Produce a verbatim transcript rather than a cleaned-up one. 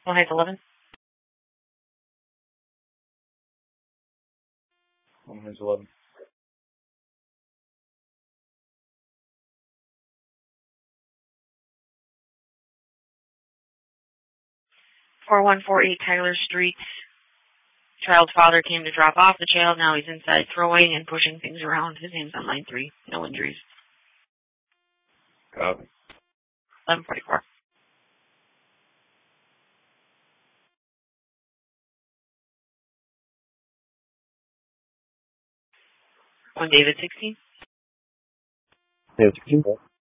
One Heights eleven. One Heights eleven. four one four eight Tyler Street. Child's father came to drop off the child. Now he's inside throwing and pushing things around. His name's on line three. No injuries. Copy. eleven forty-four. One David sixteen. David sixteen.